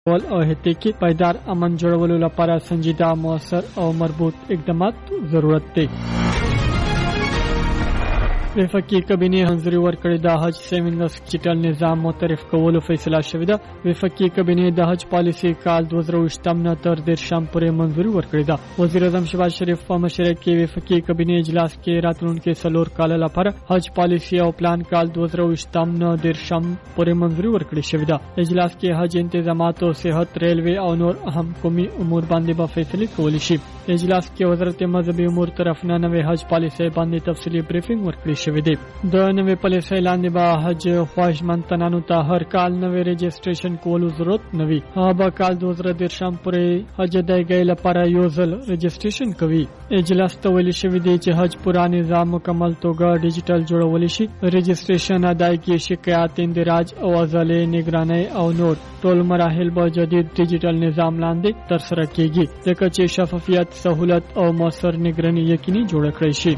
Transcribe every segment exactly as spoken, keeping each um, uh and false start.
ول او هتی کې پایدار امن جوړولو لپاره سنجیده موثر او مربوط اقدامات ضرورت دی. وفاقي کابینه منظوري ورکړې د حج سیمینګز ډیجیټل نظام متعارف کولو فیصله شوې ده. وفاقي کابینه د حج پالیسي کال دوه زره اووه نه تر دېرشم پورې منظوري ورکړې ده. وزیر اعظم شهباز شریف په مشرۍ کې وفاقي کابینه اجلاس کې راتلونکي څلور کال لپاره حج پالیسي او پلان کال دوه زره اووه نه دېرشم پورې منظوري ورکړې شوې ده. اجلاس کې حج انتظامات او صحت، ریلوي او نور اهم قومي امور باندې به فیصله کولی شي. اجلاس کې وزارت مذهبي امور طرفنا نوې حج پالیسي باندې تفصیلي بریفینګ ورکړي شوې ده. د نوې پالیسۍ لاندې به حج خواهشمند تنانو ته هر کال نوې رجسټریشن کولو ضرورت نه وي. هغه به کال دوه زره دېرشم پورې حج ادایګۍ لپاره یو ځل رجسټریشن کوي. اجلاس ته ویل شوي دی چې حج پورا نظام مکمل توګه ډیجیټل جوړول شي. رجسټریشن، ادایګي، شکایات، اندراج او عضلې نگرانۍ او نور ټول مراحل به جدید ډیجیټل نظام لاندې ترسره کیږي ځکه چې شفافیت، سہولت او موثر نگراني یقیني جوړ کړی شي.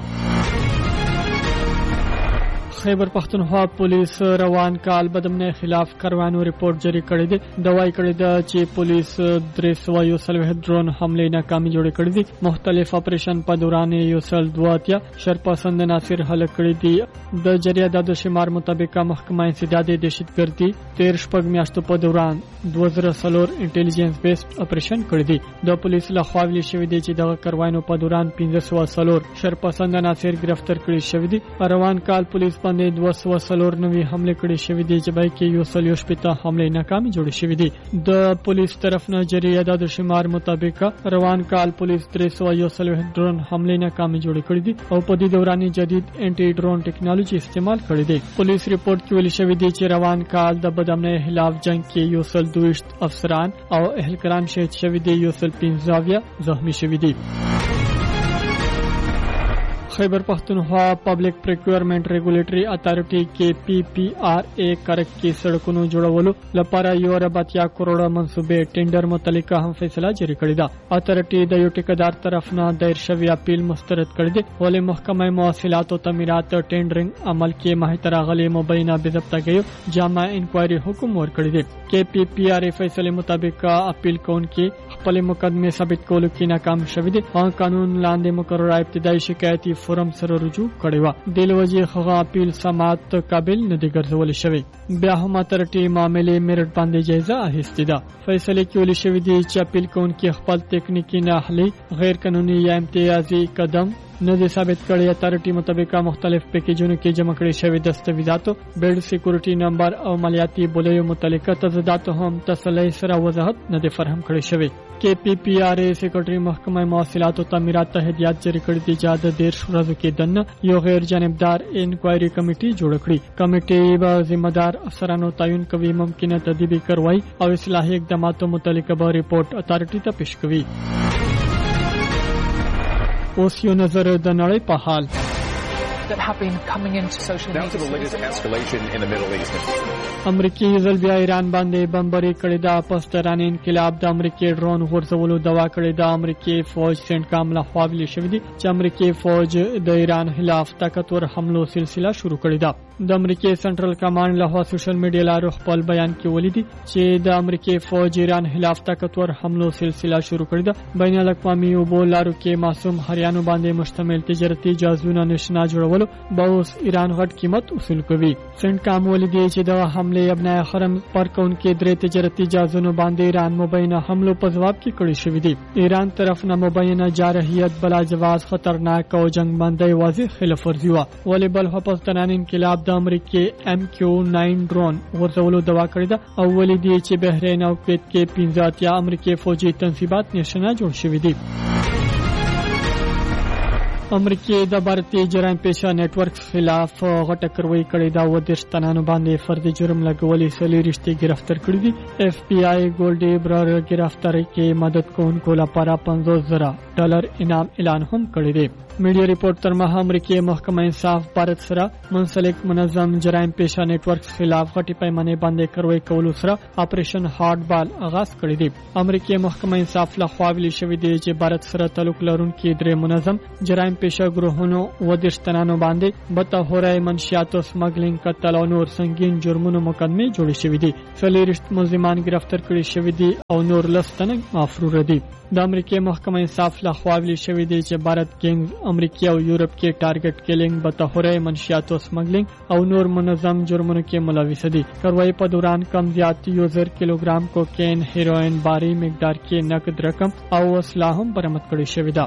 خیبر پختونخوا پولیس روان کال بدامنۍ خلاف کاروانو رپورټ جاری کړی دی. دوايي کړی ده چې پولیس درې سوه یو څلوېښت ډرون حملې ناکامي جوړې کړې دي. مختلف اپریشن په دوران یو سل دوه اتیا شرپسند عناصر هلک کړي دي. د جری اعدادو شمار مطابق محکمه انسداد دهشتګردي تیر شپږ میاشتو په دوران دوه زره څلور انټيليجنس بیسډ اپریشن کړی دي. د پولیس لخوا ویل شوی دی چې دغه کاروانو په دوران پنځه سوه څلور شرپسند عناصر گرفتار کړي شوی دي. روان کال پولیس باندې دوه سوه څلور نوي حمله کړي شوی دي چې بای کې یو سل یو شپږ حمله ناکامي جوړې شوی دي. د پولیس طرف نه جری اعداد شمار مطابق روان کال پولیس درې سوه یو څلوېښت ډرون حمله ناکامي جوړې کړې دي او په دې دوران جدید انټي ډرون ټیکنالوژي استعمال کړې دي. پولیس ریپورت کې ویل شوی دی چې روان کال د بدامنۍ خلاف جنگ کې یو سل دوه افسران او اهلکاران شهید شوی دي، یو سل پنځه زخمی شوی دي. خیبر پختونخوا پبلک پریکیورمنٹ ریګولیټری اتھارټي کې پی پی آر ای کرک کې سړکونو جوړولو لپاره یو ارب اتیا کروڑه منصوبې ټینډر متعلقه هم فیصله جاری کړې ده. اتھارټي د یو ټیکدار طرف نه دایر شوی اپیل مسترد کړی دی. ولې محکمه مواصلات او تعمیرات ټینډرینګ عمل کې ماهر راغلي مبینه بے ضبطګۍ جامع انکوایری حکم ورکړی دی. کې پی پی آر ای فیصله مطابق اپیل کوونکي خپل مقدمه ثابت کولو کې ناکام شوی دي. هغه قانون لاندې مقرره ابتدایي شکایتي فورم سره رجوع کړی و. د لوجې خغه اپیل سماعت قابل نه دی ګرځول شوی. بیا هم اتھارټي معاملې میرټ باندې جایزه اخیستې ده. فیصله کې ویل شوی دی چې اپیل کوونکي خپل تکنیکی ناحلی غیر قانوني یا امتیازي قدم نه دي ثابت کړی. اتھارټي مطابق مختلف پیکیجونو کې جمع کړي شوی دستاویزاتو، بیلډ سکیورټي نمبر او مالیاتي بولیو متعلقه تضادات هم تسلی سره وضاحت نه دي فراهم کړی شوی. کې پی پی آر ای سیکریټري محکمه مواصلات او تعمیرات ته هدایت جاری کړی دی چې د دېرش ورځو کې دنه یو غیر جانبدار انکوایری کمیټي جوړ کړي. کمیټي به ذمہ دار افسرانو تعین کوي، ممکنه تدبیري کاروایی او اصلاحي اقداماتو متعلقه به ریپورت اتھارټي ته پیش کوي. اوس یو نظر د نړۍ په حال. that have been coming into social media. Now to the latest escalation in the Middle East. امریکای ځل بیا ایران باندې بمباري کړې ده. پس تران انقلاب د امریکای ډرون غورځولو دوا کړې ده. امریکای فوج سنټکام له خوا ویل شوی دی چې امریکای فوج د ایران خلاف طاقتور حملو سلسله شروع کړې ده. د امریکای سنټرل کمانډ له خوا سوشل میډیا لارو خپل بیان کې ولیدي چې د امریکای فوج ایران خلاف طاقتور حملو سلسله شروع کړې ده. بین الاقوامي اوبو لارو کې معصوم هریانو باندې مشتمل تجارتي جهازونه نشنا جوړولو به اوس ایران غټ قیمت وصول کوي. سنټکام ولیدي چې د حمله ابنای حرم پر کون کې درې تجارتي جهازونو باندې ایران مبینه حملو په جواب کې کړی شوی دی. ایران طرف نه مبینه جارحیت بلا جواز خطرناک او جنگ باندې واضح خلاف ورزي و. ولې بل پاکستان انقلاب د امریکای ایم کیو نو ډرون ورزولو دوا کړی ده او ولیدي چې بحرین او کویت کې پنځه اتیا امریکای فوجي تنصیبات نشانه جوړ شوی دي. امریکای د بھارتی جرایم پیشه نیټ ورک خلاف غټه کاروایی کړې ده. و دیرش تنانو باندې فرد جرم لګولې سلی رښتې گرفتار کړي دي. اف بی آی ګولډي برار گرفتاری کې مدد کوونکو لپاره پنځوس زره ډالر انعام اعلان هم کړی دی. میډیا ریپورت تر مها امریکای محکمه انصاف بھارت سره منسلک منظم جرایم پیشه نیټورک خلاف غټي پیمانه باندې کاروي کول سره اپریشن هارد بال آغاز کړی دی. امریکای محکمه انصاف له خوا ویلي شوی دی چې بھارت سره تعلق لرونکي درې منظم جرایم پیشه ګروهونو و دشتنانو باندې بطهوره منشیات او سمګلینګ قتل او نور سنگین جرمونو مقدمه جوړې شوې دي. څلورشت ملزمان گرفتار کړي شوی دي او نور لستنه معفور دي. د امریکای محکمه انصاف له خوا ویلي شوی دی چې بھارت کې امریکا او یورپ کې ټارګټ کیلینګ بطهوره منشیات او سمګلینګ او نور منظم جرمونو کې ملوث دي. کاروایی په دوران کم زیات یو زر کیلوګرام کوکین، هیروین، باری مقدار کې نقد رقم او اسلحه هم برآمد کړي شوی ده.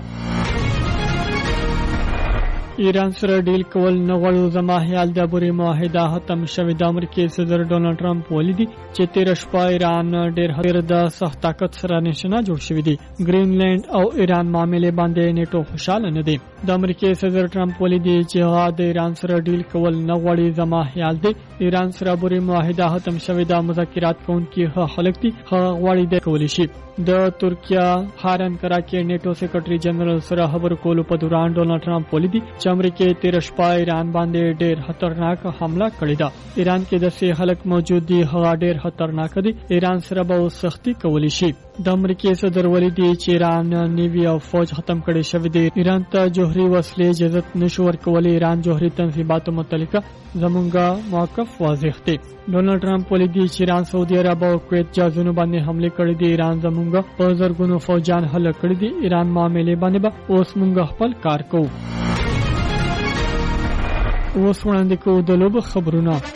ایران سره ډیل کول نه غواړي زما خیال د بوري معاهده ختم شوی. د امریکای صدر ډونالد ټرمپ ولیدي چې تیر شپه ایران ډیر هر د سخت طاقت سره نشانه جوړ شوی دی. گرینلند او ایران معاملې باندې نیټو خوشاله نه دی. د امریکای صدر ټرمپ ولیدي چې هغه د ایران سره ډیل کول نه غواړي زما خیال دی ایران سره بوري معاهده ختم شوی. د مذاکرات کوونکي ها خلک دي هغه غواړي د کولی شي. د ترکیه هارن کرا کې نیټو سیکریټري جنرال سره خبرو کولو په دوران ډونالد ټرمپ ولیدي چې امریکای تیر شپه ایران باندې ډیر خطرناک حمله کړې ده. ایران کې د سه خلک موجود دي هغه ډیر خطرناک دي. ایران سره به سختی کولی شي. د امریکای صدر ولیدي چې ایران نیوی او فوج ختم کړي شوی دی. ایران ته جوهري وسلې اجازه نشو ورکولای. ایران جوهري تنظیماتو متعلقه زمونږه موقف واضح دی. ډونالد ټرمپ ولیدي چې ایران سعودي عرب او کویت جهازونو باندې حمله کړې دي. ایران زمونږه په زرګونو فوجان هله کړې دي. ایران معاملې باندې به اوس مونږ خپل کار کوو. اوس وړاندې کوو د لوب خبرونه.